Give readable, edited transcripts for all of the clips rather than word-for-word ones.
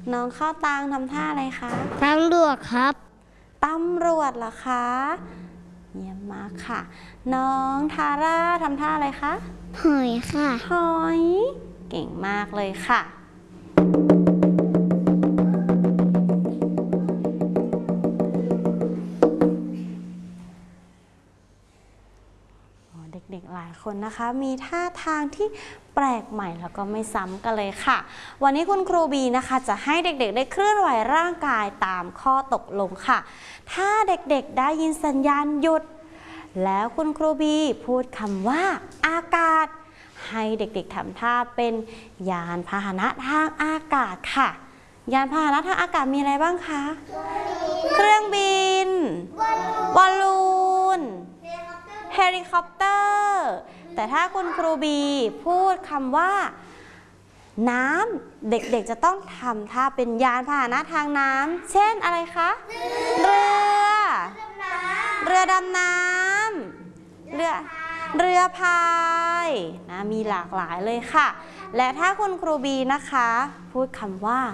น้องข้าวตังทำท่าอะไรคะตำรวจครับตำรวจเหรอคะเยี่ยมมากค่ะน้องทาร่าทำท่าอะไรคะหอยค่ะหอยเก่งมากเลยค่ะเด็กๆหลายคนนะคะมีท่าทางที่แปลกใหม่แล้วก็ไม่ซ้ำกันเลยค่ะวันนี้คุณครูบีนะคะจะให้เด็กๆได้เคลื่อนไหวร่างกายตามข้อตกลงค่ะถ้าเด็กๆได้ยินสัญญาณหยุดแล้วคุณครูบีพูดคำว่าอากาศให้เด็กๆทำท่าเป็นยานพาหนะทางอากาศค่ะยานพาหนะทางอากาศมีอะไรบ้างคะเครื่องบินบอลลูนเฮลิคอปเตอร์แต่ถ้าคุณครูบีพูดคำว่าน้ำเด็กๆจะต้องทำท่าเป็นยานพาหนะทางน้ำเช่นอะไรคะเรือดำน้ำเรือพายนะมีหลากหลายเลยค่ะและถ้าคุณครูบีนะคะพูดคำว่า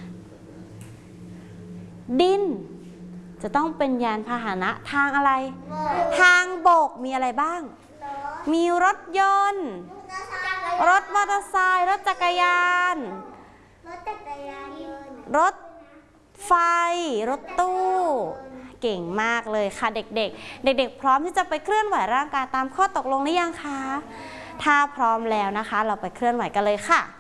ดินจะต้องเป็นยานพาหนะทางอะไรทางบกมีอะไรบ้างมีรถยนต์รถมอเตอร์ไซค์รถจักรยานรถไฟรถตู้เก่งมากเลยค่ะเด็กๆเด็กๆพร้อมที่จะไปเคลื่อนไหวร่างกายตามข้อตกลงหรือยังคะถ้าพร้อมแล้วนะคะเราไปเคลื่อนไหวกันเลยค่ะ